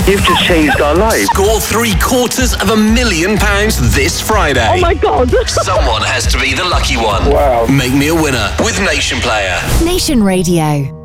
You've just changed our lives. Score £750,000 this Friday. Oh my God. Someone has to be the lucky one. Wow. Make me a winner with Nation Player. Nation Radio.